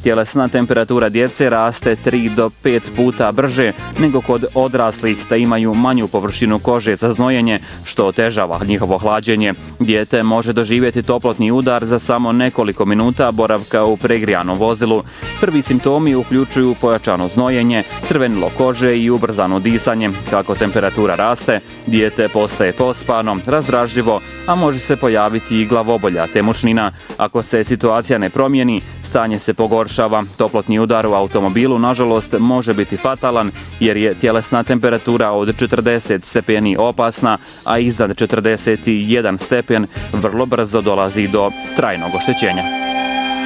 Tjelesna temperatura djece raste 3 do 5 puta brže nego kod odraslih, te imaju manju površinu kože za znojenje, što otežava njihovo hlađenje. Dijete može doživjeti toplotni udar za samo nekoliko minuta boravka u pregrijanom vozilu. Prvi simptomi uključuju pojačano znojenje, crvenilo kože i ubrzano disanje. Kako temperatura raste, dijete postaje pospano, razdražljivo, a može se pojaviti i glavobolja te mučnina. Ako se situacija ne promijeni, stanje se pogoršava. Toplotni udar u automobilu, nažalost, može biti fatalan jer je tjelesna temperatura od 40 stepeni opasna, a iznad 41 stepen vrlo brzo dolazi do trajnog oštećenja.